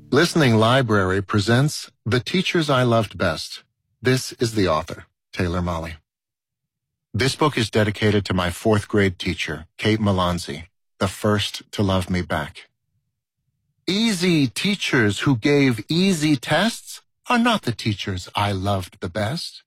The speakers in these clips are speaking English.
Listening Library presents The Teachers I Loved Best. This is the author, Taylor Mali. This book is dedicated to my fourth grade teacher, Kate Malanzi, the first to love me back. Easy teachers who gave easy tests are not the teachers I loved the best.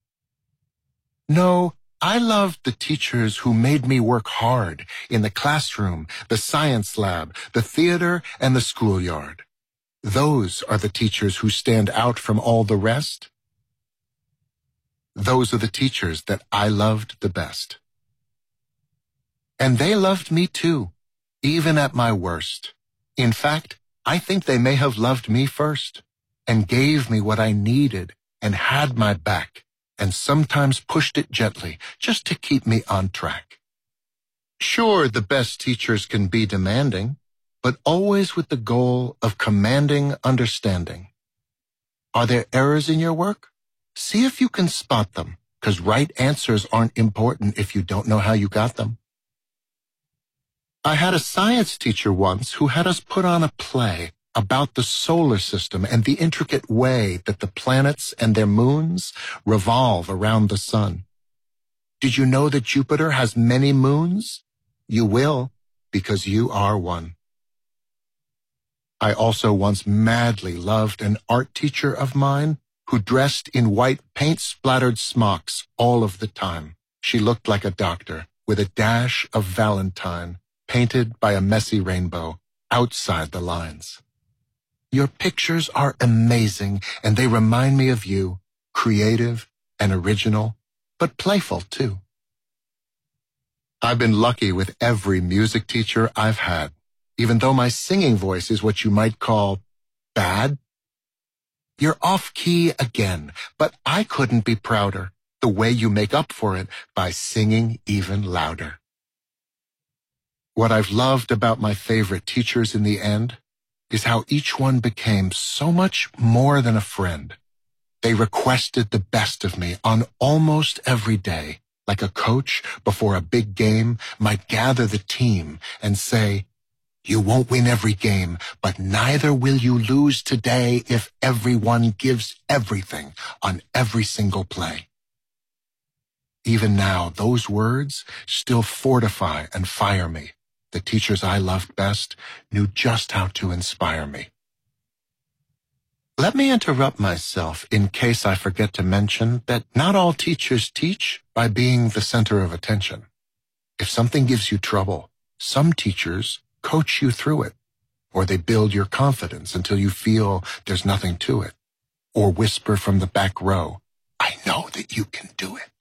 No, I loved the teachers who made me work hard in the classroom, the science lab, the theater, and the schoolyard. Those are the teachers who stand out from all the rest. Those are the teachers that I loved the best. And they loved me too, even at my worst. In fact, I think they may have loved me first and gave me what I needed and had my back and sometimes pushed it gently just to keep me on track. Sure, the best teachers can be demanding, but always with the goal of commanding understanding. Are there errors in your work? See if you can spot them, because right answers aren't important if you don't know how you got them. I had a science teacher once who had us put on a play about the solar system and the intricate way that the planets and their moons revolve around the sun. Did you know that Jupiter has many moons? You will, because you are one. I also once madly loved an art teacher of mine who dressed in white paint-splattered smocks all of the time. She looked like a doctor with a dash of Valentine painted by a messy rainbow outside the lines. Your pictures are amazing, and they remind me of you, creative and original, but playful too. I've been lucky with every music teacher I've had, even though my singing voice is what you might call bad. You're off-key again, but I couldn't be prouder, the way you make up for it by singing even louder. What I've loved about my favorite teachers in the end is how each one became so much more than a friend. They requested the best of me on almost every day, like a coach before a big game might gather the team and say, "You won't win every game, but neither will you lose today if everyone gives everything on every single play." Even now, those words still fortify and fire me. The teachers I loved best knew just how to inspire me. Let me interrupt myself in case I forget to mention that not all teachers teach by being the center of attention. If something gives you trouble, some teachers coach you through it, or they build your confidence until you feel there's nothing to it, or whisper from the back row, "I know that you can do it."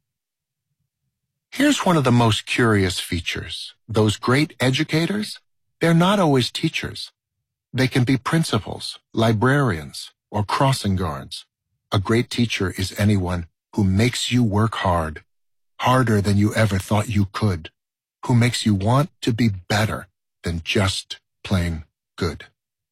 Here's one of the most curious features. Those great educators, they're not always teachers. They can be principals, librarians, or crossing guards. A great teacher is anyone who makes you work hard, harder than you ever thought you could, who makes you want to be better than just plain good.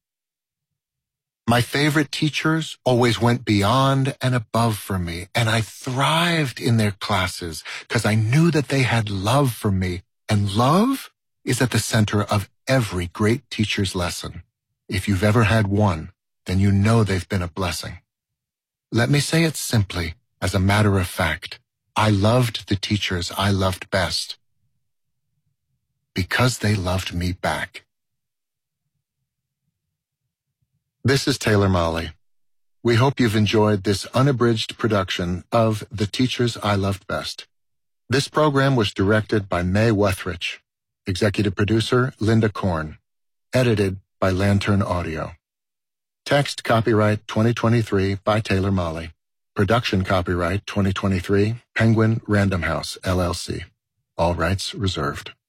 My favorite teachers always went beyond and above for me, and I thrived in their classes because I knew that they had love for me, and love is at the center of every great teacher's lesson. If you've ever had one, then you know they've been a blessing. Let me say it simply, as a matter of fact, I loved the teachers I loved best because they loved me back. This is Taylor Mali. We hope you've enjoyed this unabridged production of The Teachers I Loved Best. This program was directed by Mae Wethrich, executive producer Linda Korn, edited by Lantern Audio. Text copyright 2023 by Taylor Mali. Production copyright 2023, Penguin Random House, LLC. All rights reserved.